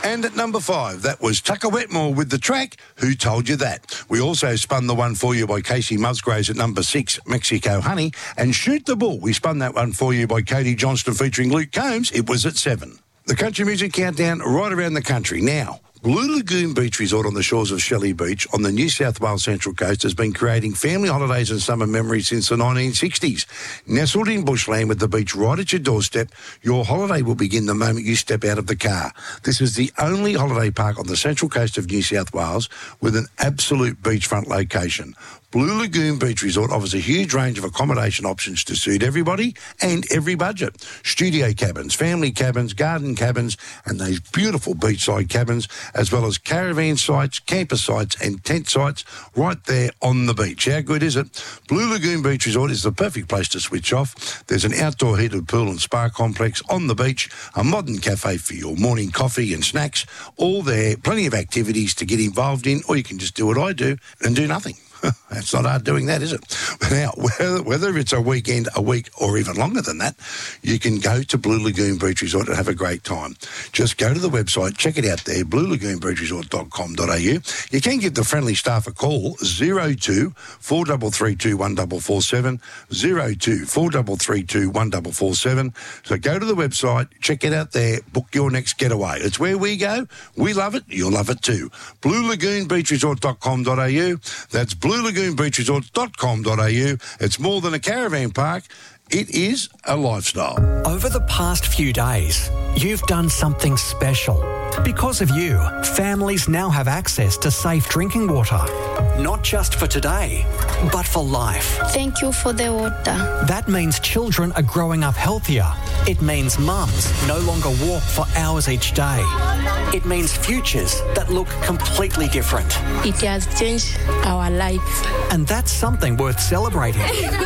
And at number 5, that was Tucker Wetmore with the track, Who Told You That? We also spun the one for you by Casey Musgraves at number 6, Mexico Honey. And Shoot the Bull, we spun that one for you by Cody Johnston featuring Luke Combs. It was at 7. The Country Music Countdown right around the country. Now, Blue Lagoon Beach Resort on the shores of Shelley Beach on the New South Wales Central Coast has been creating family holidays and summer memories since the 1960s. Nestled in bushland with the beach right at your doorstep, your holiday will begin the moment you step out of the car. This is the only holiday park on the Central Coast of New South Wales with an absolute beachfront location. Blue Lagoon Beach Resort offers a huge range of accommodation options to suit everybody and every budget. Studio cabins, family cabins, garden cabins, and those beautiful beachside cabins, as well as caravan sites, camper sites and tent sites right there on the beach. How good is it? Blue Lagoon Beach Resort is the perfect place to switch off. There's an outdoor heated pool and spa complex on the beach, a modern cafe for your morning coffee and snacks, all there, plenty of activities to get involved in, or you can just do what I do and do nothing. It's not hard doing that, is it? Now, whether it's a weekend, a week, or even longer than that, you can go to Blue Lagoon Beach Resort and have a great time. Just go to the website, check it out there, bluelagoonbeachresort.com.au. You can give the friendly staff a call, 02 4332 1447, 02 4332 1447. So go to the website, check it out there, book your next getaway. It's where we go. We love it. You'll love it too. bluelagoonbeachresort.com.au. That's bluelagoonbeachresort.com.au. It's more than a caravan park. It is a lifestyle. Over the past few days, you've done something special. Because of you, families now have access to safe drinking water. Not just for today, but for life. Thank you for the water. That means children are growing up healthier. It means mums no longer walk for hours each day. It means futures that look completely different. It has changed our life. And that's something worth celebrating.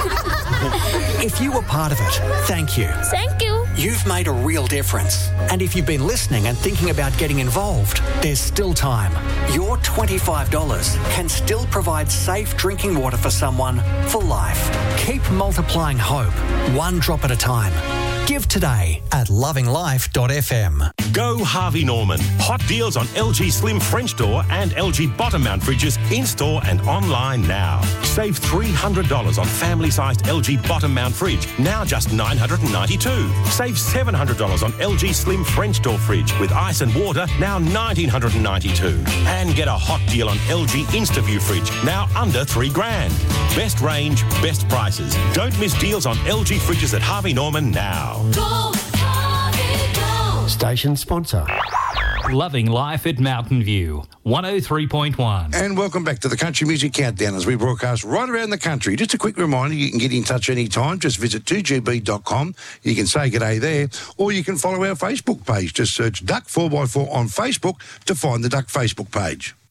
If you were part of it, thank you. Thank you. You've made a real difference. And if you've been listening and thinking about getting involved, there's still time. Your $25 can still provide safe drinking water for someone for life. Keep multiplying hope, one drop at a time. Give today at lovinglife.fm. Go Harvey Norman. Hot deals on LG Slim French door and LG bottom mount fridges in-store and online now. Save $300 on family-sized LG bottom mount fridge, now just $992. Save $700 on LG Slim French door fridge with ice and water, now $1,992. And get a hot deal on LG InstaView fridge, now under $3,000. Best range, best prices. Don't miss deals on LG fridges at Harvey Norman now. Go, Harvey, go. Station sponsor. Loving Life at Mountain View, 103.1. And welcome back to the Country Music Countdown as we broadcast right around the country. Just a quick reminder, you can get in touch anytime. Just visit 2gb.com. You can say g'day there, or you can follow our Facebook page. Just search Duck 4x4 on Facebook to find the Duck Facebook page.